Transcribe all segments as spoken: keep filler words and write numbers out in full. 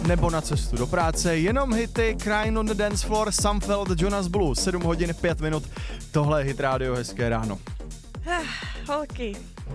nebo na cestu do práce. Jenom hity, Crying on the Dance Floor, Sam Feld, Jonas Blue, sedm hodin pět minut. Tohle je Hit Radio, hezké ráno. Holky,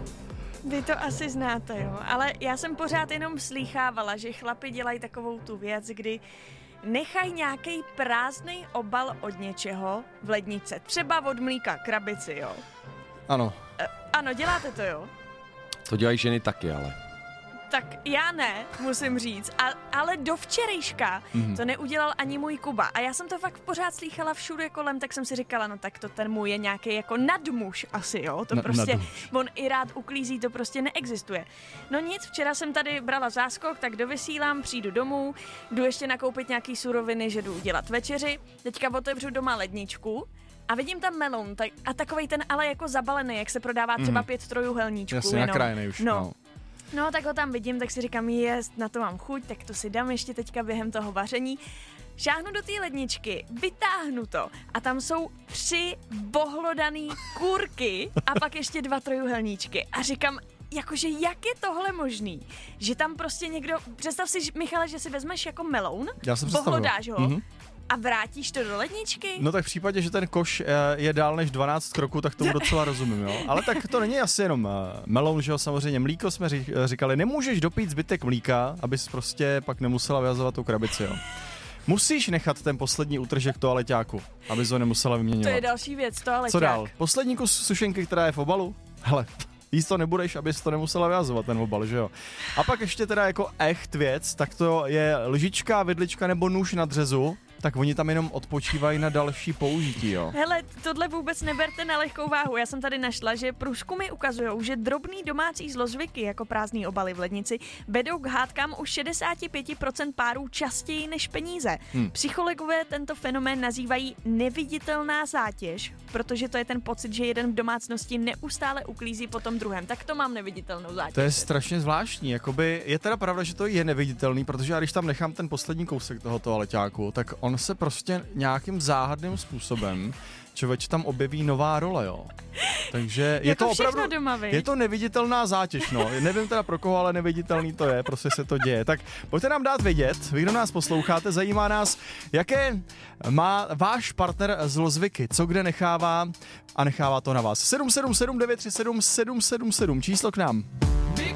vy to asi znáte, jo, ale já jsem pořád jenom slýchávala, že chlapi dělají takovou tu věc, kdy nechají nějaký prázdný obal od něčeho v ledničce, třeba od mlíka, krabici, jo. Ano. E, ano, děláte to, jo? To dělají ženy taky, ale. Tak já ne, musím říct, a, ale do včerejška mm-hmm. to neudělal ani můj Kuba. A já jsem to fakt pořád slýchala všude kolem, tak jsem si říkala, no tak to ten můj je nějaký jako nadmuž asi, jo? To Na, prostě, nadmuž. on i rád uklízí, to prostě neexistuje. No nic, včera jsem tady brala záskok, tak dovysílám, přijdu domů, jdu ještě nakoupit nějaký suroviny, že jdu udělat večeři, teďka otevřu doma ledničku, a vidím tam melon tak, a takovej ten ale jako zabalený, jak se prodává třeba mm. pět trojuhelníčků. Jasně, nakrájený už. No. no. No, tak ho tam vidím, tak si říkám, jest, na to mám chuť, tak to si dám ještě teďka během toho vaření. Šáhnu do té ledničky, vytáhnu to a tam jsou tři bohlodaný kůrky a pak ještě dva trojuhelníčky. A říkám, jakože jak je tohle možný? Že tam prostě někdo, představ si, Michale, že si vezmeš jako meloun, Já jsem bohlodáš ho mm-hmm. a vrátíš to do ledničky? No tak v případě, že ten koš je dál než dvanáct kroků, tak tomu docela rozumím, jo. Ale tak to není asi jenom meloun, že jo, samozřejmě mlíko jsme říkali, nemůžeš dopít zbytek mlíka, abys prostě pak nemusela vyhazovat tu krabici, jo. Musíš nechat ten poslední útržek toaleťáku, abys ho nemusela vyměňovat. To je další věc, toaleťák. Co dál? Poslední kus sušenky, která je v obalu? Hele, jíst to nebudeš, abys to nemusela vyhazovat ten obal, že jo. A pak ještě teda jako echt věc, tak to je lžička, vidlička nebo nůž na dřezu. Tak oni tam jenom odpočívají na další použití, jo. Hele, tohle vůbec neberte na lehkou váhu. Já jsem tady našla, že průzkumy ukazují, že drobný domácí zlozvyky jako prázdný obaly v lednici vedou k hádkám u šedesát pět procent párů častěji než peníze. Hmm. Psychologové tento fenomén nazývají neviditelná zátěž, protože to je ten pocit, že jeden v domácnosti neustále uklízí po tom druhém. Tak to mám neviditelnou zátěž. To je strašně zvláštní, jakoby je teda pravda, že to je neviditelný, protože já když tam nechám ten poslední kousek toho toaleťáku, tak on se prostě nějakým záhadným způsobem člověče tam objeví nová role, jo. Takže je jako to opravdu, doma, je to neviditelná zátěž, no. Nevím teda pro koho, ale neviditelný to je, prostě se to děje. Tak pojďte nám dát vědět, vy, kdo nás posloucháte, zajímá nás, jaké má váš partner zlozvyky, co kde nechává a nechává to na vás. sedm sedm sedm devět tři sedm sedm sedm sedm, číslo k nám.